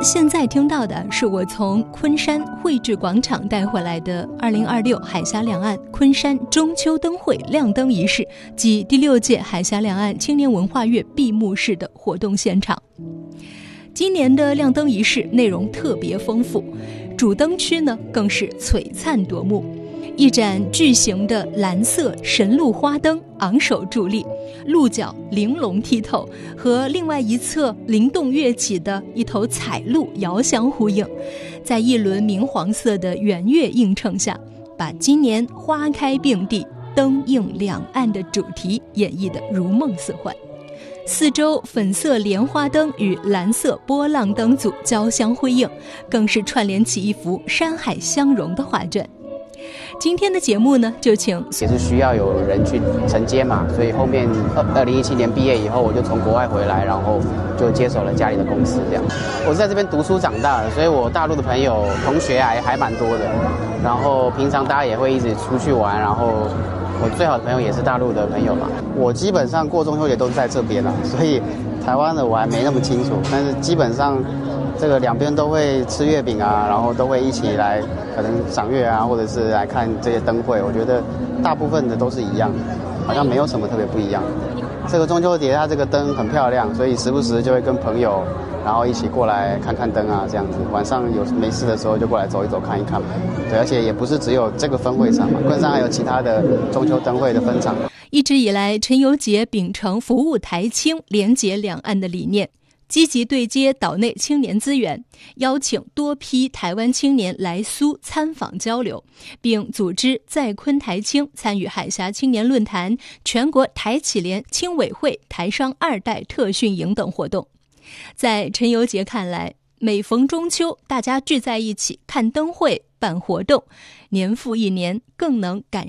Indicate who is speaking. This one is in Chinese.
Speaker 1: 现在听到的是我从昆山汇智广场带回来的2026海峡两岸昆山中秋灯会亮灯仪式及第6届海峡两岸青年文化月闭幕式的活动现场。今年的亮灯仪式内容特别丰富，主灯区呢更是璀璨夺目，一盏巨型的蓝色神鹿花灯昂首伫立，鹿角玲珑剔透，和另外一侧灵动跃起的一头彩鹿遥相呼应，在一轮明黄色的圆月映衬下，把今年花开并蒂灯映两岸的主题演绎得如梦似幻。四周粉色莲花灯与蓝色波浪灯组交相辉映，更是串联起一幅山海相融的画卷。今天的节目呢，就请
Speaker 2: 也是需要有人去承接嘛，所以后面2017年毕业以后，我就从国外回来，然后就接手了家里的公司这样。我是在这边读书长大的，所以我大陆的朋友同学还蛮多的，然后平常大家也会一直出去玩，然后我最好的朋友也是大陆的朋友嘛。我基本上过中秋节都是在这边啦，所以台湾的我还没那么清楚，但是基本上这个两边都会吃月饼啊，然后都会一起来可能赏月啊，或者是来看这些灯会。我觉得大部分的都是一样的，好像没有什么特别不一样。这个中秋节它这个灯很漂亮，所以时不时就会跟朋友然后一起过来看看灯啊，这样子晚上有没事的时候就过来走一走看一看。对，而且也不是只有这个分会场嘛，昆山还有其他的中秋灯会的分场。
Speaker 1: 一直以来，陈友杰秉承服务台青、连结两岸的理念，积极对接岛内青年资源，邀请多批台湾青年来苏参访交流，并组织在昆台青参与海峡青年论坛、全国台企联青委会台商2代特训营等活动。在陈友杰看来，每逢中秋，大家聚在一起看灯会、办活动，年复一年，更能感